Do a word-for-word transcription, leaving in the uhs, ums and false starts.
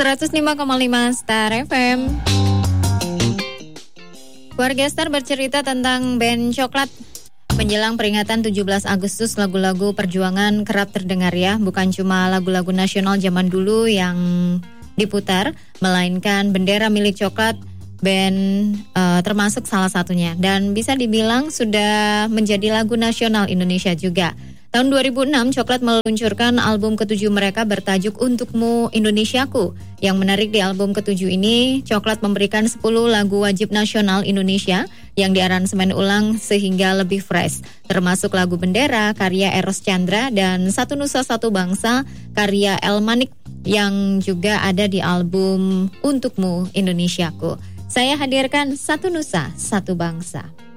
seratus lima koma lima Star F M. Warga Star bercerita tentang band Coklat. Menjelang peringatan tujuh belas Agustus, lagu-lagu perjuangan kerap terdengar ya. Bukan cuma lagu-lagu nasional zaman dulu yang diputar, melainkan bendera milik Coklat band uh, termasuk salah satunya. Dan bisa dibilang sudah menjadi lagu nasional Indonesia juga. Tahun dua ribu enam, Coklat meluncurkan album ketujuh mereka bertajuk Untukmu Indonesiaku. Yang menarik di album ketujuh ini, Coklat memberikan sepuluh lagu wajib nasional Indonesia yang diaransemen ulang sehingga lebih fresh. Termasuk lagu Bendera, karya Eros Chandra, dan Satu Nusa Satu Bangsa, karya El Manik yang juga ada di album Untukmu Indonesiaku. Saya hadirkan Satu Nusa Satu Bangsa.